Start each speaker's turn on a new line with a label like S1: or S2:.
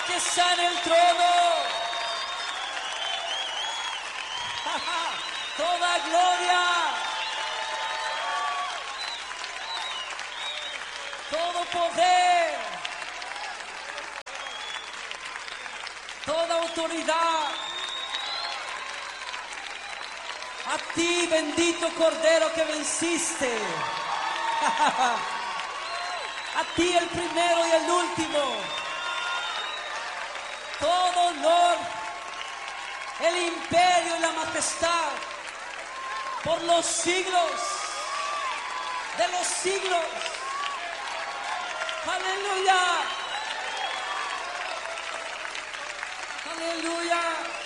S1: que está en el trono. Toda gloria, todo poder, toda autoridad. A ti, bendito Cordero que venciste. A ti, el primero y el último. Todo honor, el imperio y la majestad por los siglos de los siglos. Aleluya. Aleluya.